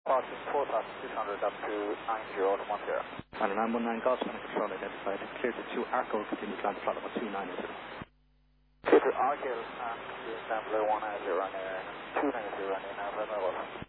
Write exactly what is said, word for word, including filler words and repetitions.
Departing four thousand six hundred up to nine zero one zero. And nine one nine Golf Center Control identified. Clear to two Arco, continue to land flight level two nine zero. Clear to Arco, and continue to land below one nine zero running, two nine zero running, now level.